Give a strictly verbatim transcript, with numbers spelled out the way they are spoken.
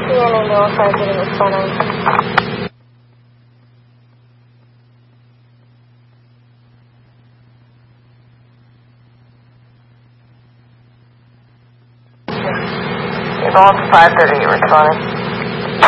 C N A Noah five getting responding. You're going to five thirty, responding.